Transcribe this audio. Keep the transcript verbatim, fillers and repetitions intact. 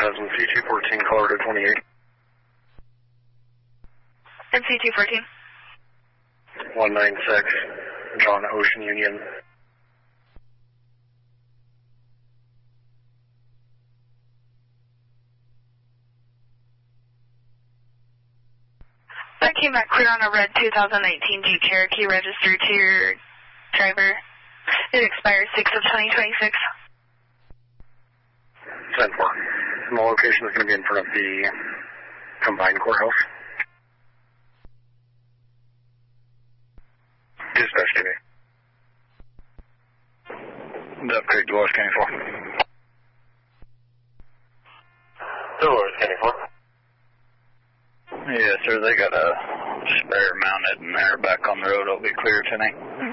has in C two fourteen, Colorado twenty-eight. And C two fourteen? one nine six, John Ocean Union. That came back clear on a red two thousand nineteen Jeep Cherokee registered to your driver. It expires six of twenty twenty-six. ten four. And the location is going to be in front of the combined courthouse. Dispatch to me. Duck Creek, Dolores County four. Dolores County four. Yes, sir, they got a spare mounted and they're back on the road. It'll be clear tonight.